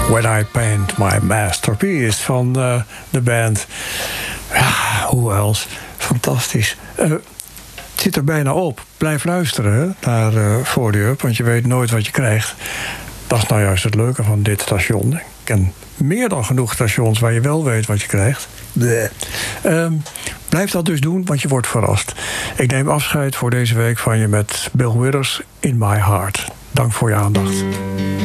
When I Paint My Masterpiece van de band. Ja, hoe else? Fantastisch. Het zit er bijna op. Blijf luisteren naar For The Up, want je weet nooit wat je krijgt. Dat is nou juist het leuke van dit station. Ik ken meer dan genoeg stations waar je wel weet wat je krijgt. Blijf dat dus doen, want je wordt verrast. Ik neem afscheid voor deze week van je met Bill Withers, In My Heart. Dank voor je aandacht.